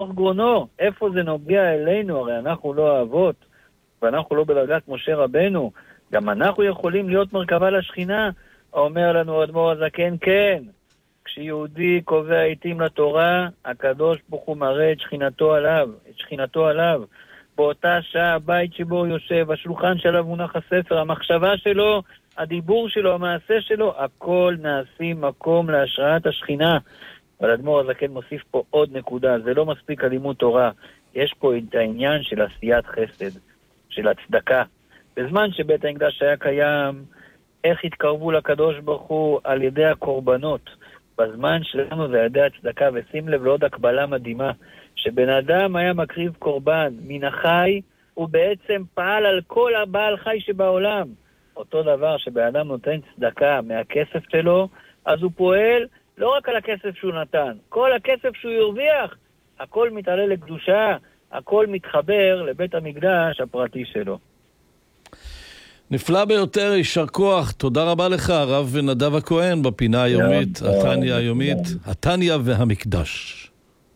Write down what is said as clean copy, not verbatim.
בתוך גרונו. איפה זה נוגע אלינו? הרי אנחנו לא האבות, ואנחנו לא בדרגת משה רבנו. גם אנחנו יכולים להיות מרכבה לשכינה. אומר לנו אדמו"ר הזקן, כן. כשיהודי קובע עיתים לתורה, הקדוש ברוך הוא מראה את שכינתו עליו. באותה שעה הבית שבו הוא יושב, השולחן שלו מונח הספר, המחשבה שלו, הדיבור שלו, המעשה שלו, הכל נעשים מקום להשראת השכינה. אבל אדמו"ר הזקן מוסיף פה עוד נקודה, זה לא מספיק הלימוד תורה, יש פה את העניין של עשיית חסד, של הצדקה. בזמן שבית המקדש היה קיים, איך התקרבו לקדוש ברוך הוא? על ידי הקורבנות. בזמן שלנו זה על ידי הצדקה, ושים לב לעוד הקבלה מדהימה, שבן אדם היה מקריב קורבן מן החי, הוא בעצם פעל על כל הבעל חי שבעולם. אותו דבר שבן אדם נותן צדקה מהכסף שלו, אז הוא פועל לא רק על הכסף שהוא נתן, כל הכסף שהוא ירוויח, הכל מתעלה לקדושה, הכל מתחבר לבית המקדש הפרטי שלו. נפלא ביותר, יישר כוח. תודה רבה לך, הרב נדב הכהן, בפינה היומית, התניא היומית, התניא והמקדש.